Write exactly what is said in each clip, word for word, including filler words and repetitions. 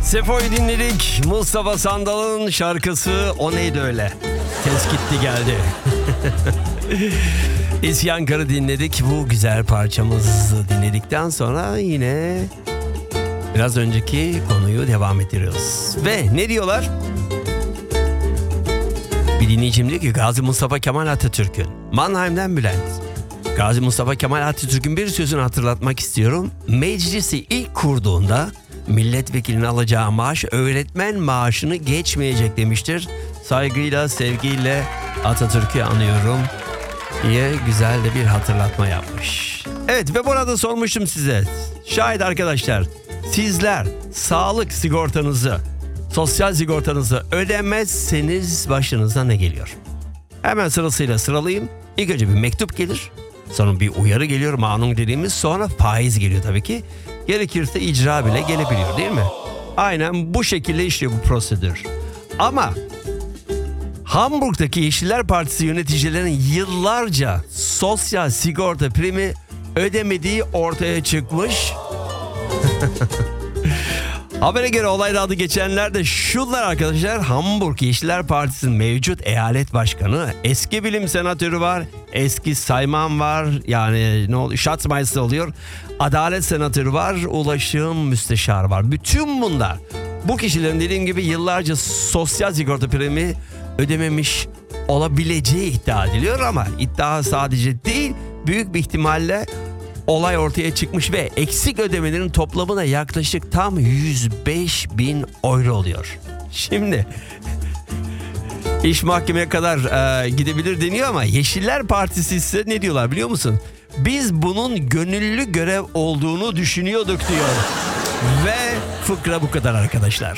Sefo'yu dinledik. Mustafa Sandal'ın şarkısı O Neydi Öyle. Tez gitti geldi. İsyankar'ı dinledik. Bu güzel parçamızı dinledikten sonra yine biraz önceki konuyu devam ettiriyoruz. Ve ne diyorlar? Bir dinleyicim diyor ki Gazi Mustafa Kemal Atatürk'ün, Mannheim'den Bülent. Gazi Mustafa Kemal Atatürk'ün bir sözünü hatırlatmak istiyorum. Meclisi ilk kurduğunda milletvekilinin alacağı maaş öğretmen maaşını geçmeyecek demiştir. Saygıyla, sevgiyle Atatürk'ü anıyorum diye güzel de bir hatırlatma yapmış. Evet ve burada sormuştum size. Şayet arkadaşlar sizler sağlık sigortanızı, sosyal sigortanızı ödemezseniz başınıza ne geliyor? Hemen sırasıyla sıralayayım. İlk önce bir mektup gelir. Sonra bir uyarı geliyor, manun dediğimiz, sonra faiz geliyor tabii ki. Gerekirse icra bile gelebiliyor değil mi? Aynen bu şekilde işliyor bu prosedür. Ama Hamburg'daki Yeşiller Partisi yöneticilerinin yıllarca sosyal sigorta primi ödemediği ortaya çıkmış. Habere göre olayda adı geçenler de şunlar arkadaşlar. Hamburg Yeşiller Partisi'nin mevcut eyalet başkanı, eski bilim senatörü var, eski sayman var, yani ne oluyor, Schatzmeister oluyor, adalet senatörü var, ulaşım müsteşarı var. Bütün bunlar bu kişilerin dediğim gibi yıllarca sosyal sigorta primi ödememiş olabileceği iddia ediliyor ama iddia sadece değil, büyük bir ihtimalle olay ortaya çıkmış ve eksik ödemelerin toplamına yaklaşık tam yüz beş bin euro oluyor. Şimdi iş mahkemeye kadar e, gidebilir deniyor ama Yeşiller Partisi ise ne diyorlar biliyor musun? Biz bunun gönüllü görev olduğunu düşünüyorduk diyor. Ve fıkra bu kadar arkadaşlar.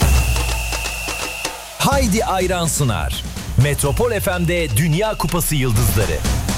Haydi Ayran sunar. Metropol F M'de Dünya Kupası Yıldızları.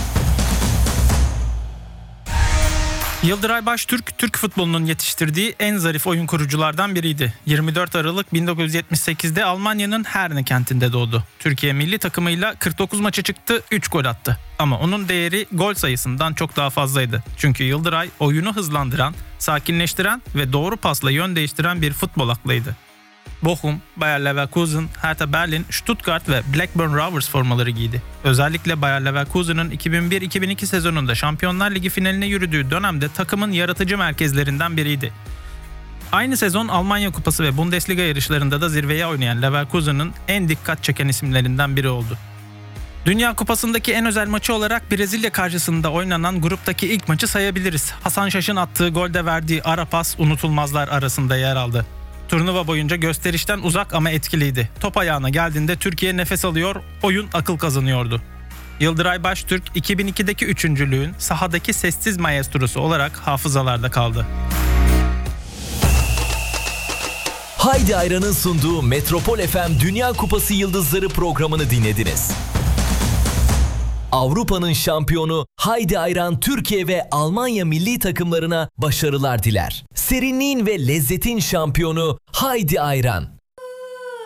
Yıldıray Baştürk, Türk futbolunun yetiştirdiği en zarif oyun kuruculardan biriydi. yirmi dört Aralık bin dokuz yüz yetmiş sekizde Almanya'nın Herne kentinde doğdu. Türkiye milli takımıyla kırk dokuz maça çıktı, üç gol attı. Ama onun değeri gol sayısından çok daha fazlaydı. Çünkü Yıldıray oyunu hızlandıran, sakinleştiren ve doğru pasla yön değiştiren bir futbol aklıydı. Bochum, Bayer Leverkusen, Hertha Berlin, Stuttgart ve Blackburn Rovers formaları giydi. Özellikle Bayer Leverkusen'ın iki bin bir iki bin iki sezonunda Şampiyonlar Ligi finaline yürüdüğü dönemde takımın yaratıcı merkezlerinden biriydi. Aynı sezon Almanya Kupası ve Bundesliga yarışlarında da zirveye oynayan Leverkusen'ın en dikkat çeken isimlerinden biri oldu. Dünya Kupası'ndaki en özel maçı olarak Brezilya karşısında oynanan gruptaki ilk maçı sayabiliriz. Hasan Şaş'ın attığı golde verdiği ara pas unutulmazlar arasında yer aldı. Turnuva boyunca gösterişten uzak ama etkiliydi. Top ayağına geldiğinde Türkiye nefes alıyor, oyun akıl kazanıyordu. Yıldıray Baştürk iki bin ikideki üçüncülüğün sahadaki sessiz maestrosu olarak hafızalarda kaldı. Haydi Ayran'ın sunduğu Metropol F M Dünya Kupası Yıldızları programını dinlediniz. Avrupa'nın şampiyonu Haydi Ayran Türkiye ve Almanya milli takımlarına başarılar diler. Serinliğin ve lezzetin şampiyonu Haydi Ayran.